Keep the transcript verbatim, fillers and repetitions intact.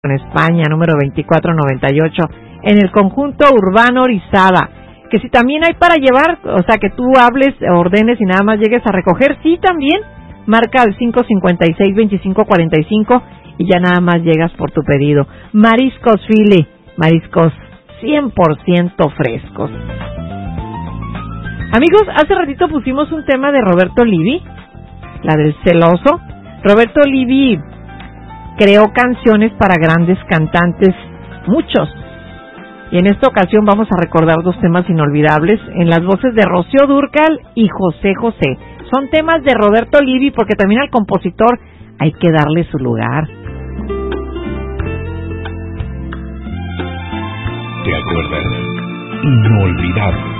en España, número veinticuatro noventa y ocho, en el conjunto urbano Orizaba. Que si también hay para llevar, o sea, que tú hables, ordenes y nada más llegues a recoger, sí también, marca al cinco cincuenta y seis, veinticinco cuarenta y cinco y ya nada más llegas por tu pedido. Mariscos File, mariscos cien por ciento frescos. Amigos, hace ratito pusimos un tema de Roberto Livi, la del celoso. Roberto Livi creó canciones para grandes cantantes, muchos. Y en esta ocasión vamos a recordar dos temas inolvidables en las voces de Rocío Dúrcal y José José. Son temas de Roberto Livi porque también al compositor hay que darle su lugar. ¿Te acuerdas? Inolvidable.